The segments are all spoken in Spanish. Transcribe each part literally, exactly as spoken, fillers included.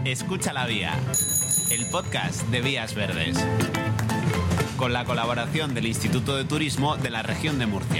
Escucha la Vía, el podcast de Vías Verdes, con la colaboración del Instituto de Turismo de la región de Murcia.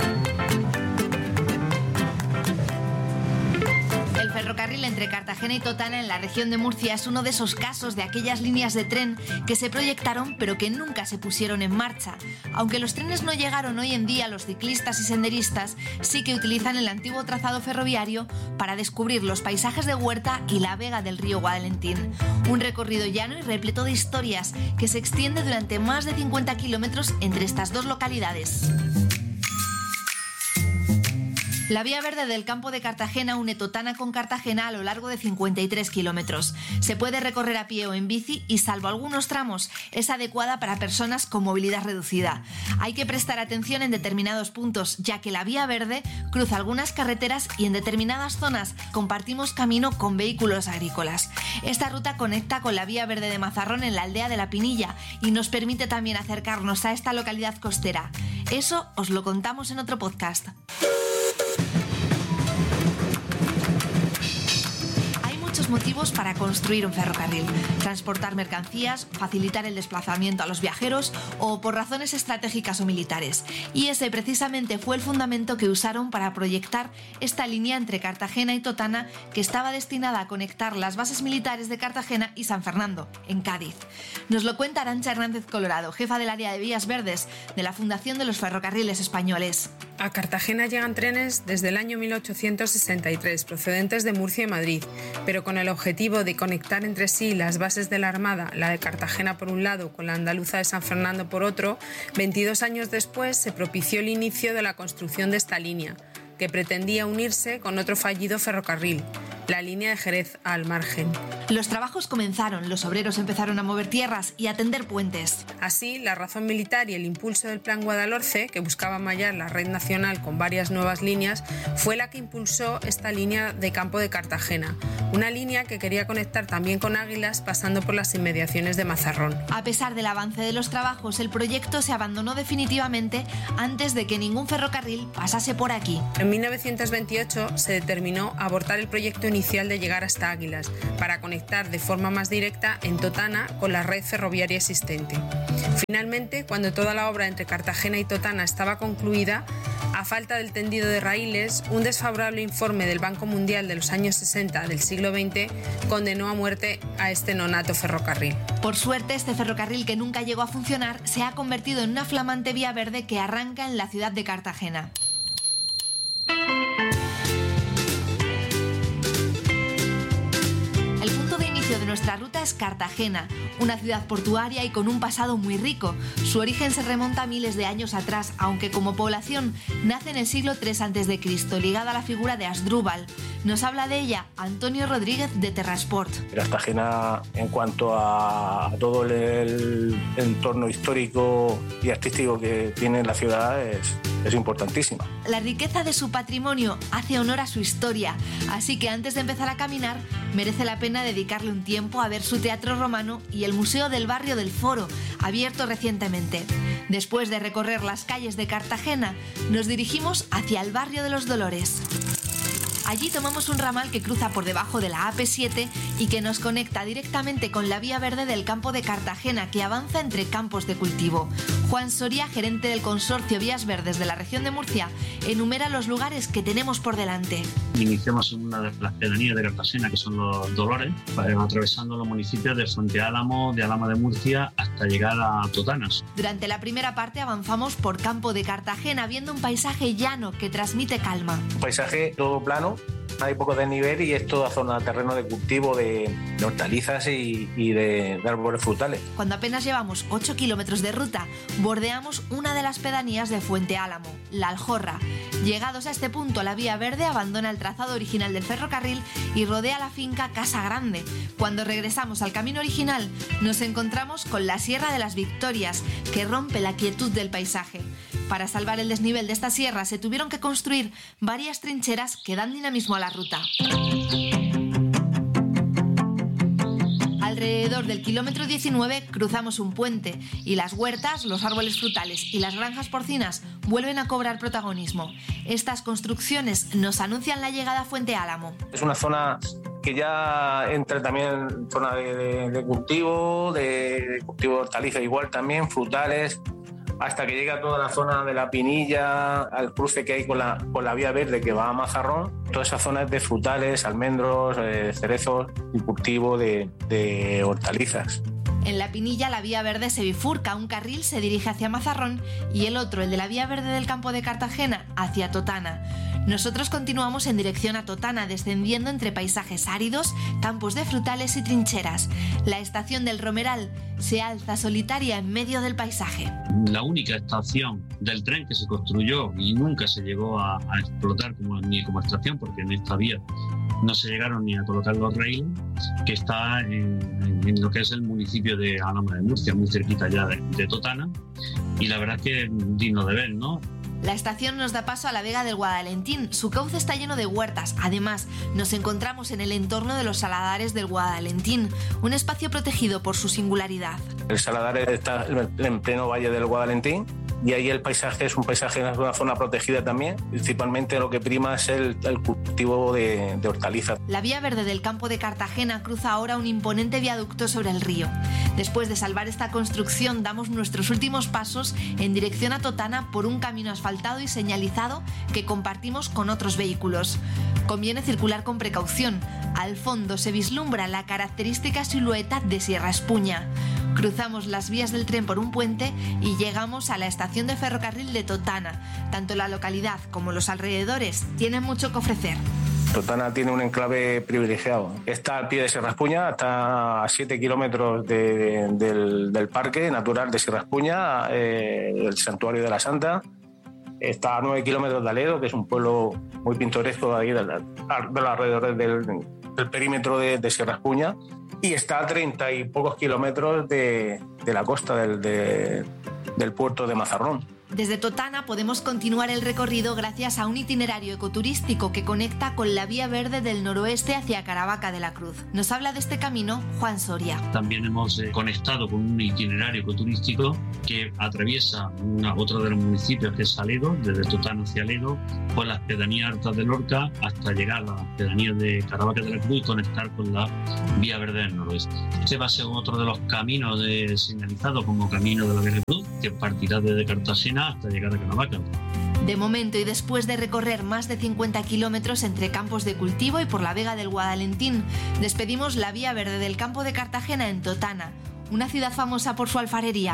El ferrocarril entre Cartagena y Totana en la región de Murcia es uno de esos casos de aquellas líneas de tren que se proyectaron pero que nunca se pusieron en marcha. Aunque los trenes no llegaron hoy en día, los ciclistas y senderistas sí que utilizan el antiguo trazado ferroviario para descubrir los paisajes de Huerta y la vega del río Guadalentín. Un recorrido llano y repleto de historias que se extiende durante más de cincuenta kilómetros entre estas dos localidades. La vía verde del campo de Cartagena une Totana con Cartagena a lo largo de cincuenta y tres kilómetros. Se puede recorrer a pie o en bici y, salvo algunos tramos, es adecuada para personas con movilidad reducida. Hay que prestar atención en determinados puntos, ya que la vía verde cruza algunas carreteras y en determinadas zonas compartimos camino con vehículos agrícolas. Esta ruta conecta con la vía verde de Mazarrón en la aldea de La Pinilla y nos permite también acercarnos a esta localidad costera. Eso os lo contamos en otro podcast. Motivos para construir un ferrocarril: transportar mercancías, facilitar el desplazamiento a los viajeros o por razones estratégicas o militares. Y ese precisamente fue el fundamento que usaron para proyectar esta línea entre Cartagena y Totana, que estaba destinada a conectar las bases militares de Cartagena y San Fernando, en Cádiz. Nos lo cuenta Arantxa Hernández Colorado, jefa del área de Vías Verdes de la Fundación de los Ferrocarriles Españoles. A Cartagena llegan trenes desde el año mil ochocientos sesenta y tres, procedentes de Murcia y Madrid, pero con el objetivo de conectar entre sí las bases de la Armada, la de Cartagena por un lado con la andaluza de San Fernando por otro. veintidós años después se propició el inicio de la construcción de esta línea, que pretendía unirse con otro fallido ferrocarril, la línea de Jerez a Almargen. Los trabajos comenzaron, los obreros empezaron a mover tierras y a tender puentes. Así, la razón militar y el impulso del Plan Guadalhorce, que buscaba mallar la red nacional con varias nuevas líneas, fue la que impulsó esta línea de campo de Cartagena, una línea que quería conectar también con Águilas pasando por las inmediaciones de Mazarrón. A pesar del avance de los trabajos, el proyecto se abandonó definitivamente antes de que ningún ferrocarril pasase por aquí. En mil novecientos veintiocho se determinó abortar el proyecto inicial de llegar hasta Águilas para conectar de forma más directa en Totana con la red ferroviaria existente. Finalmente, cuando toda la obra entre Cartagena y Totana estaba concluida, a falta del tendido de raíles, un desfavorable informe del Banco Mundial de los años sesenta del siglo veinte condenó a muerte a este nonato ferrocarril. Por suerte, este ferrocarril, que nunca llegó a funcionar, se ha convertido en una flamante vía verde que arranca en la ciudad de Cartagena. De nuestra ruta es Cartagena, una ciudad portuaria y con un pasado muy rico. Su origen se remonta a miles de años atrás, aunque como población nace en el siglo tres antes de Cristo, ligada a la figura de Asdrúbal. Nos habla de ella Antonio Rodríguez de Terrasport. Cartagena, en cuanto a todo el entorno histórico y artístico que tiene la ciudad, es, es importantísima. La riqueza de su patrimonio hace honor a su historia, así que antes de empezar a caminar, merece la pena dedicarle un tiempo a ver su teatro romano y el Museo del Barrio del Foro, abierto recientemente. Después de recorrer las calles de Cartagena, nos dirigimos hacia el barrio de los Dolores. Allí tomamos un ramal que cruza por debajo de la A P siete y que nos conecta directamente con la vía verde del campo de Cartagena, que avanza entre campos de cultivo. Juan Soria, gerente del consorcio Vías Verdes de la región de Murcia, enumera los lugares que tenemos por delante. Iniciamos en una de las pedanías de Cartagena, que son los Dolores, atravesando los municipios de Fuente Álamo, de Álamo de Murcia, hasta llegar a Totanas. Durante la primera parte avanzamos por campo de Cartagena, viendo un paisaje llano que transmite calma. Un paisaje todo plano, hay poco desnivel y es toda zona de terreno de cultivo de, de hortalizas y, y de, de árboles frutales. Cuando apenas llevamos ocho kilómetros de ruta, bordeamos una de las pedanías de Fuente Álamo, La Aljorra. Llegados a este punto, la vía verde abandona el trazado original del ferrocarril y rodea la finca Casa Grande. Cuando regresamos al camino original, nos encontramos con la Sierra de las Victorias, que rompe la quietud del paisaje. Para salvar el desnivel de esta sierra se tuvieron que construir varias trincheras que dan dinamismo a la ruta. Alrededor del kilómetro diecinueve cruzamos un puente y las huertas, los árboles frutales y las granjas porcinas vuelven a cobrar protagonismo. Estas construcciones nos anuncian la llegada a Fuente Álamo. Es una zona que que ya entra también en zona de, de, de cultivo, de, de cultivo de hortalizas igual también, frutales, hasta que llega a toda la zona de la Pinilla, al cruce que hay con la, con la vía verde que va a Mazarrón. Toda esa zona es de frutales, almendros, eh, cerezos y cultivo de, de hortalizas. En la Pinilla la vía verde se bifurca, un carril se dirige hacia Mazarrón y el otro, el de la vía verde del campo de Cartagena, hacia Totana. Nosotros continuamos en dirección a Totana, descendiendo entre paisajes áridos, campos de frutales y trincheras. La estación del Romeral se alza solitaria en medio del paisaje. La única estación del tren que se construyó y nunca se llegó a, a explotar como, ni como estación, porque en esta vía no se llegaron ni a colocar los raíles, que está en, en, en lo que es el municipio de Alhama de Murcia, muy cerquita ya de, de Totana, y la verdad es que es digno de ver, ¿no? La estación nos da paso a la Vega del Guadalentín. Su cauce está lleno de huertas. Además, nos encontramos en el entorno de los saladares del Guadalentín, un espacio protegido por su singularidad. El Saladares está en pleno valle del Guadalentín y ahí el paisaje es un paisaje en una zona protegida también. Principalmente lo que prima es el, el cultivo de, de hortalizas. La vía verde del campo de Cartagena cruza ahora un imponente viaducto sobre el río. Después de salvar esta construcción, damos nuestros últimos pasos en dirección a Totana por un camino asfaltado y señalizado que compartimos con otros vehículos. Conviene circular con precaución. Al fondo se vislumbra la característica silueta de Sierra Espuña. Cruzamos las vías del tren por un puente y llegamos a la estación de ferrocarril de Totana. Tanto la localidad como los alrededores tienen mucho que ofrecer. Totana tiene un enclave privilegiado. Está al pie de Sierra Espuña, está a siete kilómetros de, de, del, del Parque Natural de Sierra Espuña, eh, el Santuario de la Santa. Está a nueve kilómetros de Aledo, que es un pueblo muy pintoresco de ahí, de, la, de los alrededores del, del perímetro de, de Sierra Espuña. Y está a treinta y pocos kilómetros de, de la costa del, de, del puerto de Mazarrón. Desde Totana podemos continuar el recorrido gracias a un itinerario ecoturístico que conecta con la vía verde del noroeste hacia Caravaca de la Cruz. Nos habla de este camino Juan Soria. También hemos eh, conectado con un itinerario ecoturístico que atraviesa una, otro de los municipios, que es Aledo, desde Totana hacia Aledo, por las pedanías altas de Lorca hasta llegar a las pedanías de Caravaca de la Cruz y conectar con la vía verde del noroeste. Este va a ser otro de los caminos de, señalizados como camino de la Vía Cruz, que partirá desde Cartagena hasta llegar a Caravaca. De momento, y después de recorrer más de cincuenta kilómetros entre campos de cultivo y por la Vega del Guadalentín, despedimos la vía verde del campo de Cartagena en Totana, una ciudad famosa por su alfarería.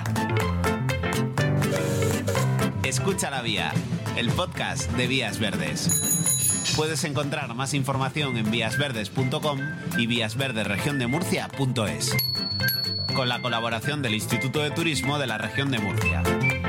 Escucha la Vía, el podcast de Vías Verdes. Puedes encontrar más información en vías verdes punto com y vías verdes región de murcia punto es, con la colaboración del Instituto de Turismo de la Región de Murcia.